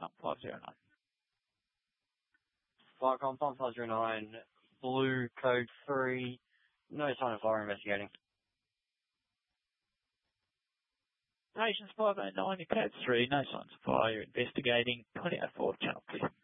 509. Viacom 509, blue code 3, no sign of fire, investigating. Nations 509, your code 3, no signs of fire, investigating. 2004, channel clear.